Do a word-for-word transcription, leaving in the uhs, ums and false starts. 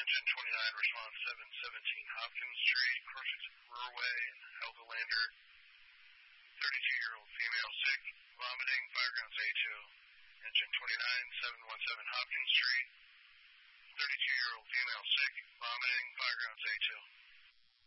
Engine twenty-nine, response seven seventeen Hopkins Street, Crookston Ruraway, Helgolander. thirty-two-year-old female sick, vomiting, fire grounds A two. Engine twenty-nine, seven one seven Hopkins Street. thirty-two-year-old female sick, vomiting, fire grounds A two.